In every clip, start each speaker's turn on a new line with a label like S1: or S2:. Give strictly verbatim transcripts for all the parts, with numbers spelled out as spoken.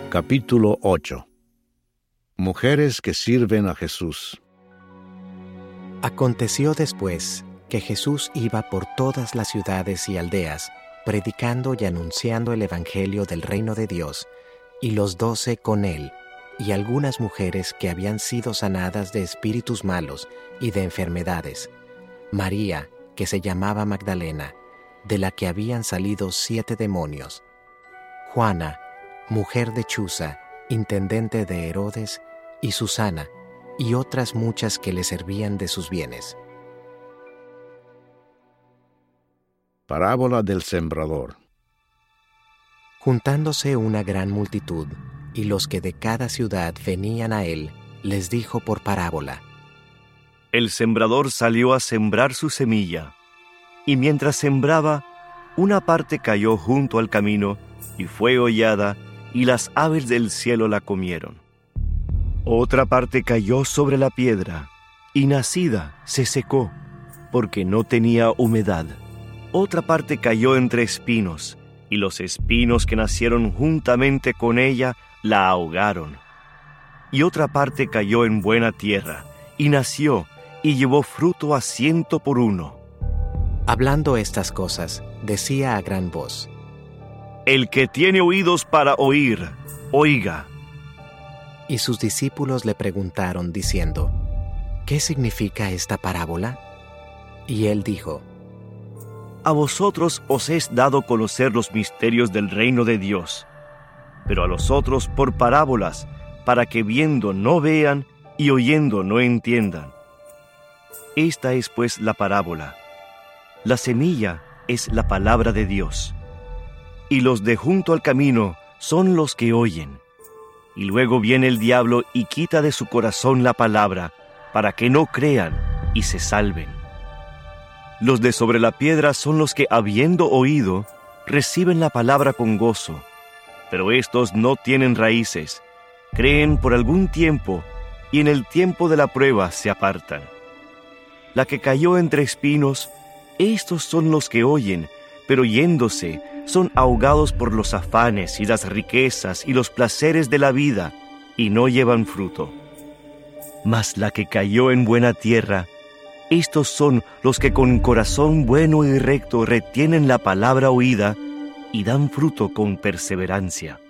S1: Capítulo ocho. Mujeres que sirven a Jesús.
S2: Aconteció después que Jesús iba por todas las ciudades y aldeas, predicando y anunciando el evangelio del reino de Dios, y los doce con él, y algunas mujeres que habían sido sanadas de espíritus malos y de enfermedades. María, que se llamaba Magdalena, de la que habían salido siete demonios. Juana, mujer de Chuza, intendente de Herodes, y Susana, y otras muchas que le servían de sus bienes.
S1: Parábola del sembrador.
S2: Juntándose una gran multitud, y los que de cada ciudad venían a él, les dijo por parábola:
S3: El sembrador salió a sembrar su semilla, y mientras sembraba, una parte cayó junto al camino, y fue hollada, y las aves del cielo la comieron. Otra parte cayó sobre la piedra, y nacida se secó, porque no tenía humedad. Otra parte cayó entre espinos, y los espinos que nacieron juntamente con ella la ahogaron. Y otra parte cayó en buena tierra, y nació, y llevó fruto a ciento por uno.
S2: Hablando estas cosas, decía a gran voz:
S3: El que tiene oídos para oír, oiga.
S2: Y sus discípulos le preguntaron, diciendo: ¿Qué significa esta parábola? Y él dijo:
S3: A vosotros os es dado conocer los misterios del reino de Dios, pero a los otros por parábolas, para que viendo no vean y oyendo no entiendan. Esta es pues la parábola. La semilla es la palabra de Dios, y los de junto al camino son los que oyen. Y luego viene el diablo y quita de su corazón la palabra, para que no crean y se salven. Los de sobre la piedra son los que, habiendo oído, reciben la palabra con gozo, pero estos no tienen raíces, creen por algún tiempo, y en el tiempo de la prueba se apartan. La que cayó entre espinos, estos son los que oyen, pero yéndose, son ahogados por los afanes y las riquezas y los placeres de la vida, y no llevan fruto. Mas la que cayó en buena tierra, estos son los que con corazón bueno y recto retienen la palabra oída y dan fruto con perseverancia.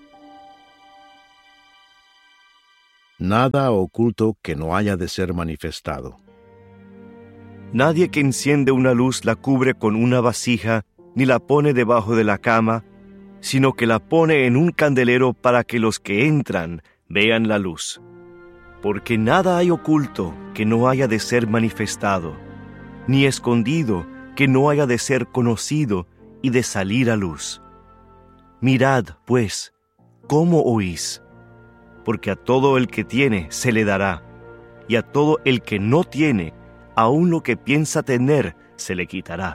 S1: Nada oculto que no haya de ser manifestado.
S3: Nadie que enciende una luz la cubre con una vasija, ni la pone debajo de la cama, sino que la pone en un candelero para que los que entran vean la luz. Porque nada hay oculto que no haya de ser manifestado, ni escondido que no haya de ser conocido y de salir a luz. Mirad, pues, cómo oís, porque a todo el que tiene se le dará, y a todo el que no tiene, aun lo que piensa tener se le quitará.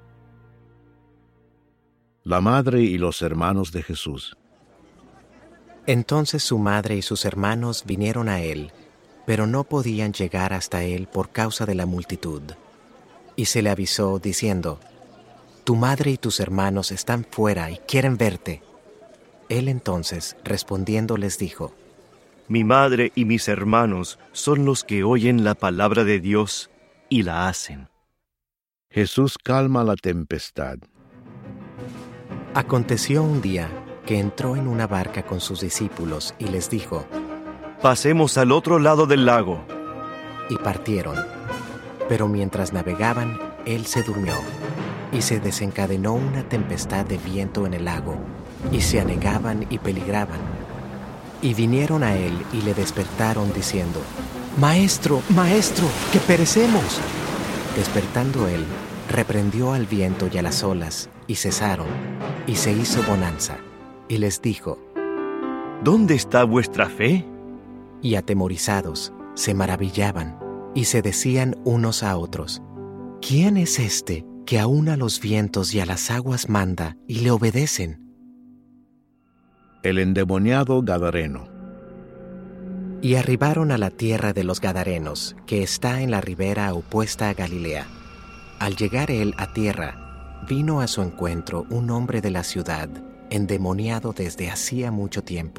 S1: La madre y los hermanos de Jesús.
S2: Entonces su madre y sus hermanos vinieron a él, pero no podían llegar hasta él por causa de la multitud. Y se le avisó, diciendo: Tu madre y tus hermanos están fuera y quieren verte. Él entonces, respondiendo, les dijo:
S3: Mi madre y mis hermanos son los que oyen la palabra de Dios y la hacen.
S1: Jesús calma la tempestad.
S2: Aconteció un día que entró en una barca con sus discípulos y les dijo:
S3: Pasemos al otro lado del lago.
S2: Y partieron. Pero mientras navegaban, él se durmió, y se desencadenó una tempestad de viento en el lago, y se anegaban y peligraban. Y vinieron a él y le despertaron diciendo: Maestro, maestro, que perecemos. Despertando él, reprendió al viento y a las olas, y cesaron, y se hizo bonanza. Y les dijo:
S3: ¿Dónde está vuestra fe?
S2: Y atemorizados, se maravillaban, y se decían unos a otros: ¿Quién es este que aun a los vientos y a las aguas manda y le obedecen?
S1: El endemoniado Gadareno.
S2: Y arribaron a la tierra de los Gadarenos, que está en la ribera opuesta a Galilea. Al llegar él a tierra, vino a su encuentro un hombre de la ciudad, endemoniado desde hacía mucho tiempo,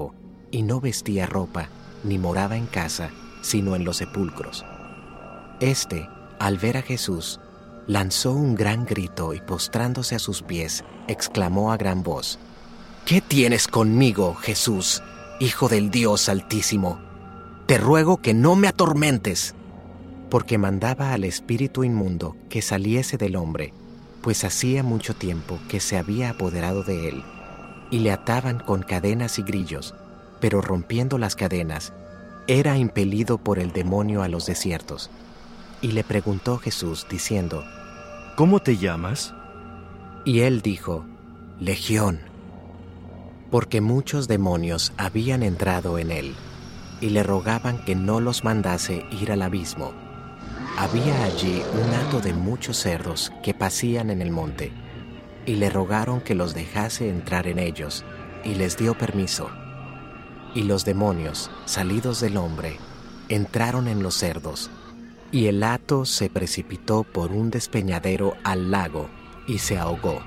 S2: y no vestía ropa, ni moraba en casa, sino en los sepulcros. Este, al ver a Jesús, lanzó un gran grito y postrándose a sus pies, exclamó a gran voz: «¿Qué tienes conmigo, Jesús, Hijo del Dios Altísimo? Te ruego que no me atormentes». Porque mandaba al espíritu inmundo que saliese del hombre, pues hacía mucho tiempo que se había apoderado de él, y le ataban con cadenas y grillos, pero rompiendo las cadenas, era impelido por el demonio a los desiertos. Y le preguntó Jesús, diciendo:
S3: ¿Cómo te llamas?
S2: Y él dijo: Legión, porque muchos demonios habían entrado en él, y le rogaban que no los mandase ir al abismo. Había allí un hato de muchos cerdos que pacían en el monte, y le rogaron que los dejase entrar en ellos, y les dio permiso. Y los demonios, salidos del hombre, entraron en los cerdos, y el hato se precipitó por un despeñadero al lago, y se ahogó.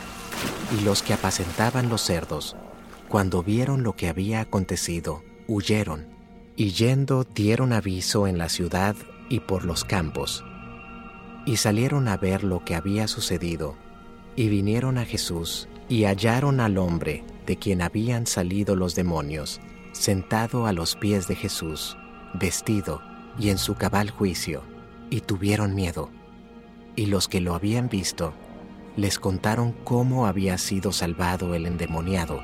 S2: Y los que apacentaban los cerdos, cuando vieron lo que había acontecido, huyeron, y yendo dieron aviso en la ciudad y por los campos. Y salieron a ver lo que había sucedido, y vinieron a Jesús, y hallaron al hombre de quien habían salido los demonios, sentado a los pies de Jesús, vestido y en su cabal juicio, y tuvieron miedo. Y los que lo habían visto, les contaron cómo había sido salvado el endemoniado.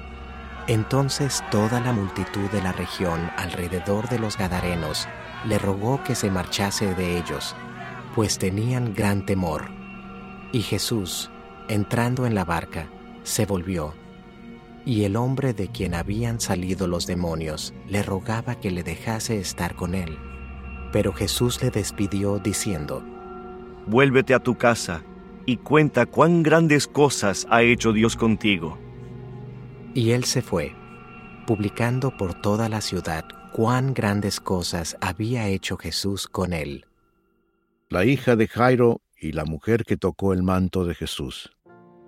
S2: Entonces toda la multitud de la región alrededor de los Gadarenos le rogó que se marchase de ellos, pues tenían gran temor. Y Jesús, entrando en la barca, se volvió, y el hombre de quien habían salido los demonios le rogaba que le dejase estar con él. Pero Jesús le despidió diciendo:
S3: Vuélvete a tu casa y cuenta cuán grandes cosas ha hecho Dios contigo.
S2: Y él se fue, publicando por toda la ciudad cuán grandes cosas había hecho Jesús con él.
S1: La hija de Jairo y la mujer que tocó el manto de Jesús.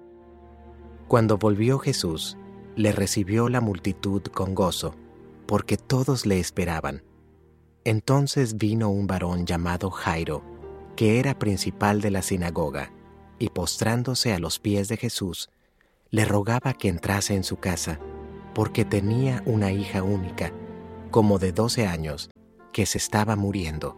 S2: Cuando volvió Jesús, le recibió la multitud con gozo, porque todos le esperaban. Entonces vino un varón llamado Jairo, que era principal de la sinagoga, y postrándose a los pies de Jesús, le rogaba que entrase en su casa, porque tenía una hija única, como de doce años, que se estaba muriendo.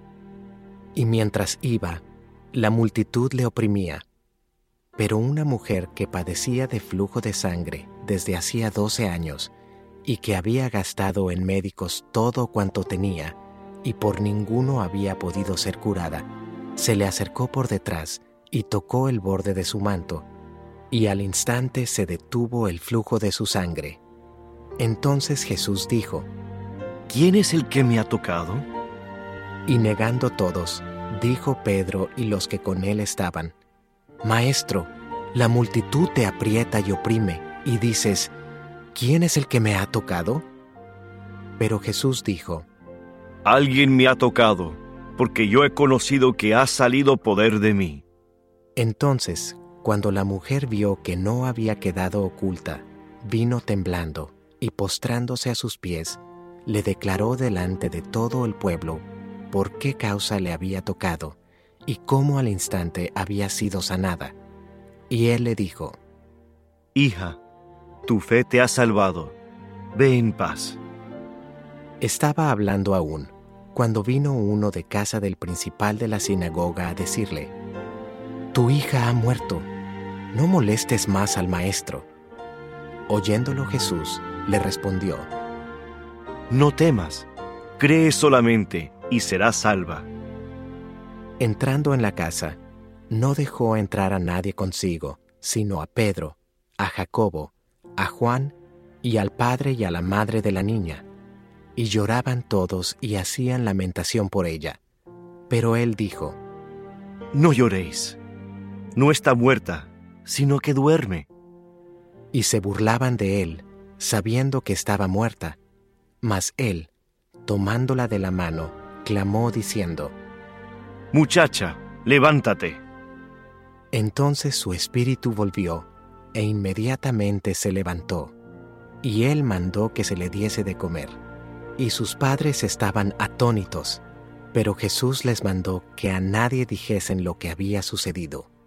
S2: Y mientras iba, la multitud le oprimía. Pero una mujer que padecía de flujo de sangre desde hacía doce años, y que había gastado en médicos todo cuanto tenía, y por ninguno había podido ser curada, se le acercó por detrás y tocó el borde de su manto, y al instante se detuvo el flujo de su sangre. Entonces Jesús dijo:
S3: ¿Quién es el que me ha tocado?
S2: Y negando todos, dijo Pedro y los que con él estaban: Maestro, la multitud te aprieta y oprime, y dices: ¿Quién es el que me ha tocado? Pero Jesús dijo:
S3: Alguien me ha tocado, porque yo he conocido que ha salido poder de mí.
S2: Entonces, cuando la mujer vio que no había quedado oculta, vino temblando, y postrándose a sus pies, le declaró delante de todo el pueblo por qué causa le había tocado, y cómo al instante había sido sanada. Y él le dijo:
S3: Hija, tu fe te ha salvado. Ve en paz.
S2: Estaba hablando aún, cuando vino uno de casa del principal de la sinagoga a decirle: Tu hija ha muerto, no molestes más al maestro. Oyéndolo Jesús, le respondió:
S3: No temas, cree solamente y serás salva.
S2: Entrando en la casa, no dejó entrar a nadie consigo, sino a Pedro, a Jacobo, a Juan y al padre y a la madre de la niña. Y lloraban todos y hacían lamentación por ella. Pero él dijo:
S3: No lloréis, no está muerta, sino que duerme.
S2: Y se burlaban de él, sabiendo que estaba muerta. Mas él, tomándola de la mano, clamó diciendo:
S3: Muchacha, levántate.
S2: Entonces su espíritu volvió, e inmediatamente se levantó. y él mandó que se le diese de comer. Y sus padres estaban atónitos, pero Jesús les mandó que a nadie dijesen lo que había sucedido.